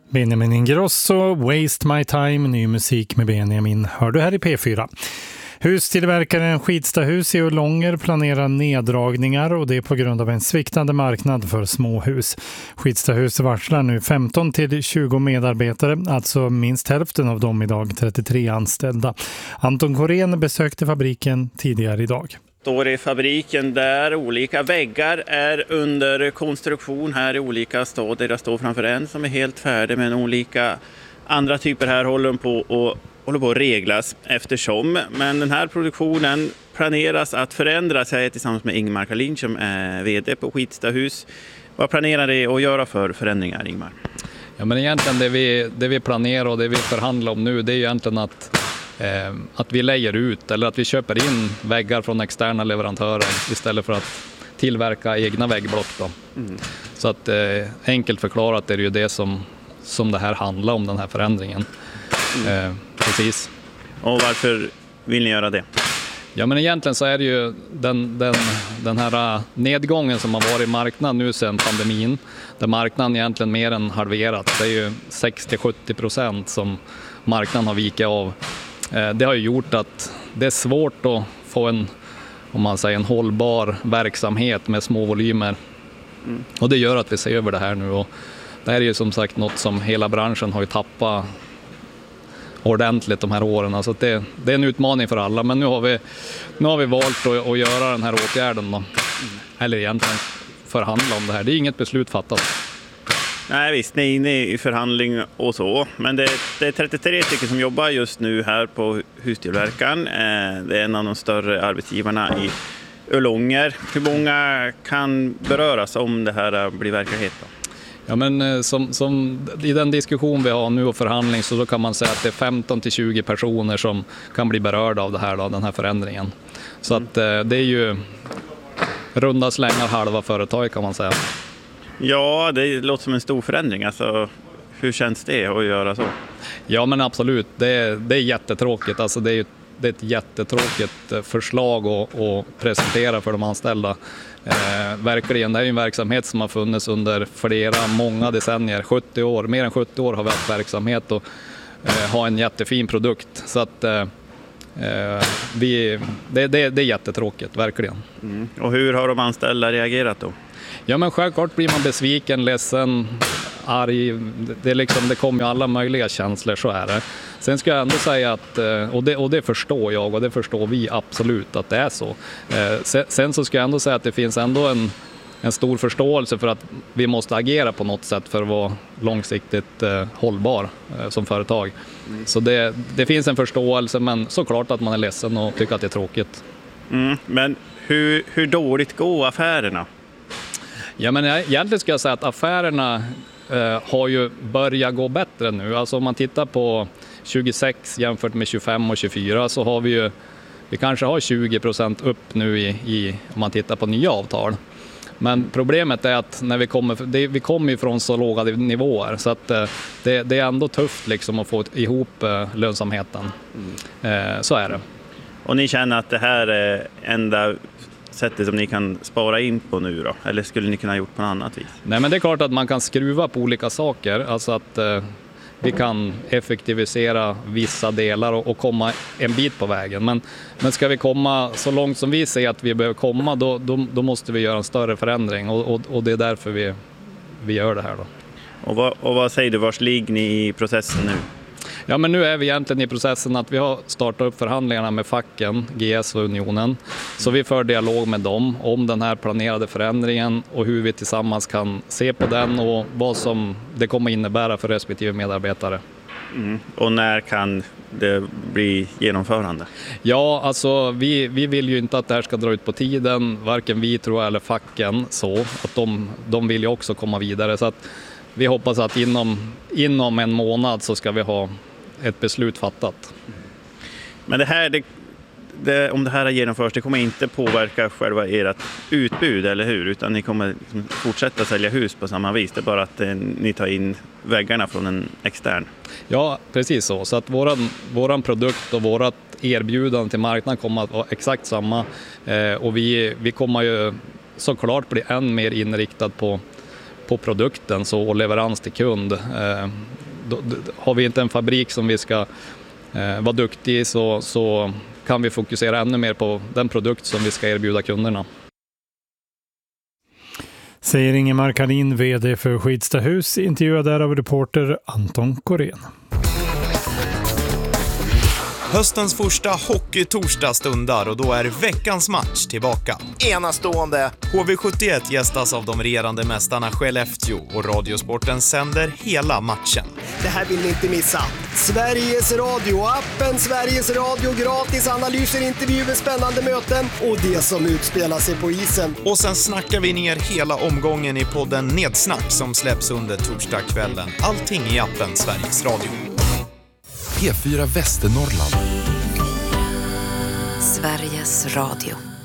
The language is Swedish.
Benjamin Ingrosso, Waste My Time, ny musik med Benjamin, hör du här i P4. Hustillverkaren Skidstahus i Ullånger planerar neddragningar och det är på grund av en sviktande marknad för småhus. Skidstahus varslar nu 15-20 medarbetare, alltså minst hälften av dem idag 33 anställda. Anton Korén besökte fabriken tidigare idag. Står i fabriken där olika väggar är under konstruktion här i olika stadier. Jag står framför en som är helt färdig, men olika andra typer här håller på att reglas eftersom. Men den här produktionen planeras att förändras. Jag är tillsammans med Ingmar Karlin som är vd på Skidstahus. Vad planerar ni att göra för förändringar, Ingmar? Ja, men egentligen det vi planerar och det vi förhandlar om nu, det är ju egentligen att vi lejer ut eller att vi köper in väggar från externa leverantörer istället för att tillverka egna väggblock då. Så att enkelt förklarat är det ju det som det här handlar om, den här förändringen. Precis. Och varför vill ni göra det? Ja, men egentligen så är det ju den här nedgången som har varit i marknaden nu sedan pandemin, där marknaden egentligen mer än halverat. Det är ju 60-70% som marknaden har vikit av. Det har ju gjort att det är svårt att få en hållbar verksamhet med små volymer. Och det gör att vi ser över det här nu. Och det här är ju som sagt något som hela branschen har ju tappat ordentligt de här åren. Alltså det är en utmaning för alla, men nu har vi valt att göra den här åtgärden då. Eller egentligen förhandla om det här. Det är inget beslut fattat. Nej visst, ni är inne i förhandling och så. Men det är 33 stycken som jobbar just nu här på hustillverkaren. Det är en av de större arbetsgivarna i Ullånger. Hur många kan beröras om det här blir verklighet då? Ja, men som i den diskussion vi har nu och förhandling, så då kan man säga att det är 15-20 personer som kan bli berörda av det här då, den här förändringen. Så att det är ju runda slängar halva företag kan man säga. Ja, det låter som en stor förändring. Alltså, hur känns det att göra så? Ja, men absolut. Det är jättetråkigt. Alltså, det är ett jättetråkigt förslag att presentera för de anställda. Verkligen, det är ju en verksamhet som har funnits under många decennier. 70 år, mer än 70 år har vi haft verksamhet och har en jättefin produkt. Så att det är jättetråkigt, verkligen. Och hur har de anställda reagerat då? Ja, men självklart blir man besviken, ledsen, arg. Det kommer ju alla möjliga känslor, så är det. Sen ska jag ändå säga att, och det förstår jag och det förstår vi absolut att det är så. Sen så ska jag ändå säga att det finns ändå en stor förståelse för att vi måste agera på något sätt för att vara långsiktigt hållbar som företag. Så det finns en förståelse, men såklart att man är ledsen och tycker att det är tråkigt. Men hur dåligt går affärerna? Ja, men egentligen ska jag säga att affärerna har ju börjat gå bättre nu. Alltså om man tittar på 26 jämfört med 25 och 24 så har vi kanske har 20% upp nu om man tittar på nya avtal. Men problemet är att när vi kommer ifrån så låga nivåer, så att det är ändå tufft liksom att få ihop lönsamheten. Så är det. Och ni känner att det här är enda sättet som ni kan spara in på nu då? Eller skulle ni kunna ha gjort på något annat vis? Nej, men det är klart att man kan skruva på olika saker. Alltså att vi kan effektivisera vissa delar och komma en bit på vägen. Men ska vi komma så långt som vi ser att vi behöver komma, då måste vi göra en större förändring. Och det är därför vi gör det här då. Och vad säger du, vars ligger ni i processen nu? Ja, men nu är vi egentligen i processen att vi har startat upp förhandlingarna med facken, GS och Unionen. Så vi för dialog med dem om den här planerade förändringen och hur vi tillsammans kan se på den och vad som det kommer innebära för respektive medarbetare. Och när kan det bli genomförande? Ja, alltså vi vill ju inte att det här ska dra ut på tiden, varken vi tror eller facken, så att de vill ju också komma vidare. Så att vi hoppas att inom en månad så ska vi ha ett beslut fattat. Men det här, om det här har genomförts, det kommer inte påverka själva ert utbud, eller hur? Utan ni kommer fortsätta sälja hus på samma vis. Det är bara att ni tar in väggarna från en extern. Ja, precis så. Så att våran produkt och vårat erbjudande till marknaden kommer att vara exakt samma. Och vi kommer ju såklart bli än mer inriktad på på produkten och leverans till kund. Har vi inte en fabrik som vi ska vara duktig i så kan vi fokusera ännu mer på den produkt som vi ska erbjuda kunderna. Säger Ingemar Karlin, vd för Skidstahus, intervjuad där av reporter Anton Korén. Höstens första hockeytorsdag stundar och då är veckans match tillbaka. Enastående! HV71 gästas av de regerande mästarna Skellefteå och Radiosporten sänder hela matchen. Det här vill ni inte missa. Sveriges Radio, appen Sveriges Radio, gratis analyser, intervjuer, spännande möten och det som utspelar sig på isen. Och sen snackar vi ner hela omgången i podden Nedsnack som släpps under torsdagskvällen. Allting i appen Sveriges Radio. P4 Västernorrland. Sveriges Radio.